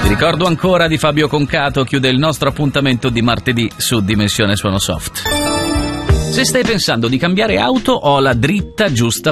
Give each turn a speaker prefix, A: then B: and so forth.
A: Ti ricordo ancora di Fabio Concato, chiude il nostro appuntamento di martedì su Dimensione Suono Soft. Se stai pensando di cambiare auto, ho la dritta giusta